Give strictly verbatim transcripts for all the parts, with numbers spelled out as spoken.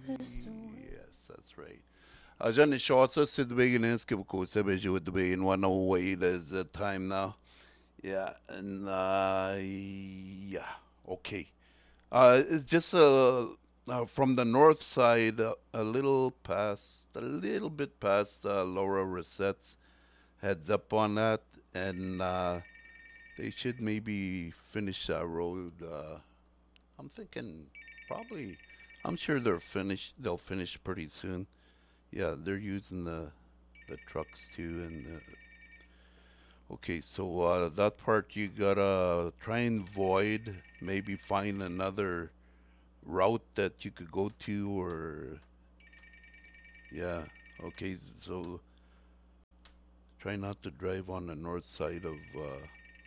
Yes, that's right. Ajani Shawsa Sidwiginski Kusebiji would be in one oh eight is the time now. Yeah, and uh, yeah, okay. Uh, it's just uh, uh, from the north side, uh, a little past, a little bit past uh, Laura Rosette's, heads up on that, and uh, they should maybe finish that road. Uh, I'm thinking probably, I'm sure they're finished. They'll finish pretty soon. Yeah, they're using the the trucks too, and the, okay, so uh, that part you gotta try and void. Maybe find another route that you could go to, or yeah. Okay, so try not to drive on the north side of uh,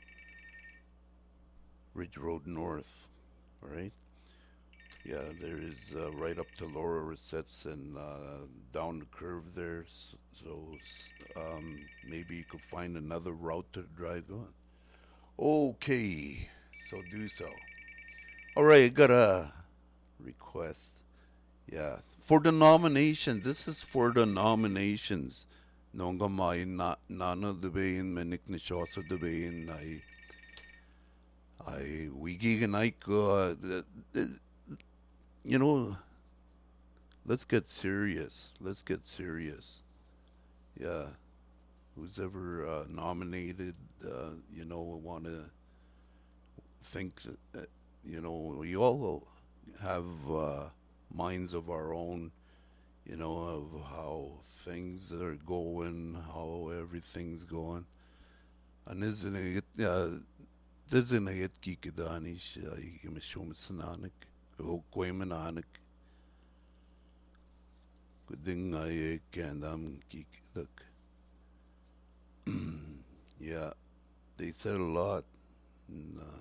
Ridge Road North. All right. Yeah, there is uh, right up to Laura Rosette's and uh, down the curve there. S- So s- um, maybe you could find another route to drive on. Okay, so do so. All right, I got a request. Yeah, for the nominations. This is for the nominations. Nonga mai na nana debayin menik ni shosa debayin I I wigi ganaik uh the, the, you know, let's get serious. Let's get serious. Yeah, who's ever uh, nominated, uh, you know, want to think that, you know, we all have uh, minds of our own, you know, of how things are going, how everything's going. And isn't it, uh, isn't it kikidanish, yimishumsananik, hukwemananik, kudingayek, and I'm kikidak. Yeah, they said a lot. And, uh,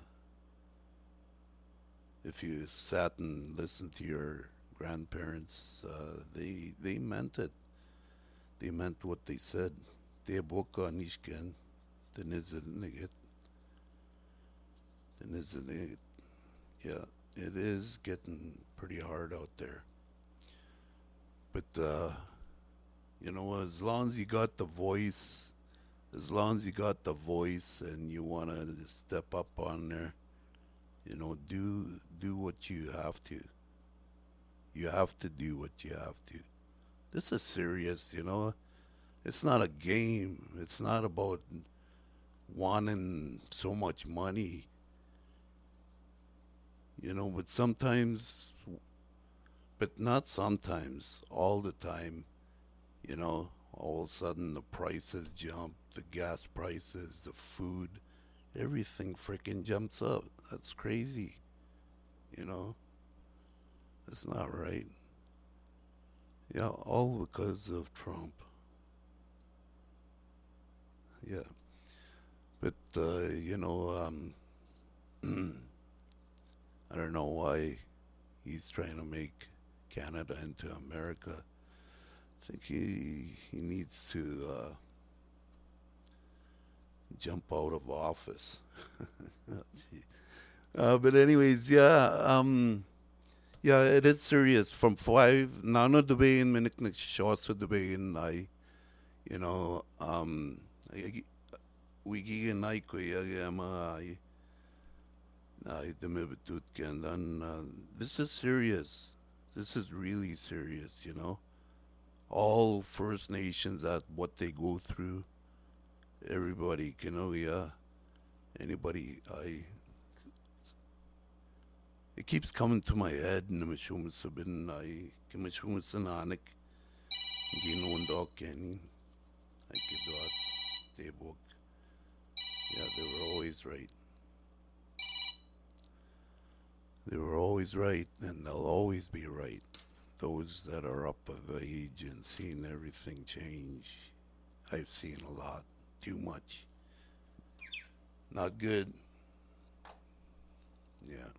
if you sat and listened to your grandparents, uh, they they meant it. They meant what they said. They boka nishken, denizit, denizit. Yeah, it is getting pretty hard out there. But uh, you know, as long as you got the voice, as long as you got the voice, and you want to step up on there, you know, do do what you have to. You have to do what you have to. This is serious, you know. It's not a game. It's not about wanting so much money, you know, but sometimes, but not sometimes, all the time, you know, all of a sudden the prices jump, the gas prices, the food, everything freaking jumps up. That's crazy, you know. It's not right. Yeah, all because of Trump. Yeah. But, uh, you know, um, I don't know why he's trying to make Canada into America. I think he he needs to uh, jump out of office. uh, but anyways, yeah, um, yeah, it is serious. From five, nano debayin minik na shots debayin I, you know, um, wigi na ko yama I I and then uh, this is serious. This is really serious, you know. All First Nations at what they go through. Everybody, you know, yeah. Anybody, I. It keeps coming to my head. Nimishumusabin, I. Kimishumusaнаник. Ginundok, Kenny. I kidot. They book. Yeah, they were always right. They were always right, and they'll always be right. Those that are up of age and seen everything change. I've seen a lot. Too much. Not good. Yeah.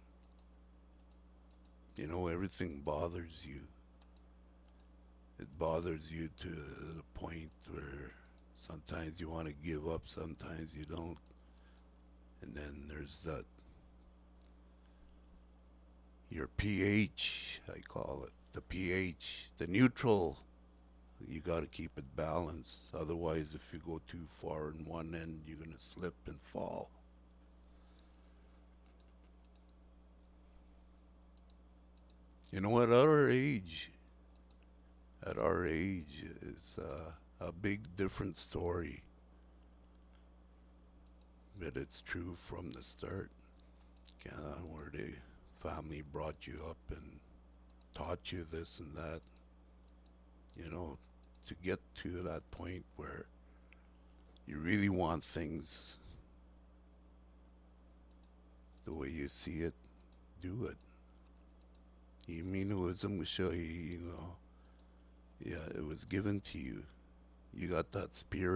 You know, everything bothers you. It bothers you to the point where sometimes you want to give up, sometimes you don't. And then there's that, your pH, I call it. the pH, the neutral. You got to keep it balanced. Otherwise, if you go too far in one end, you're going to slip and fall. You know, at our age, at our age is uh, a big different story. But it's true from the start. Uh, where the family brought you up and taught you this and that. You know, to get to that point where you really want things the way you see it, do it. Iminoism will show you, you know, yeah, it was given to you. You got that spirit.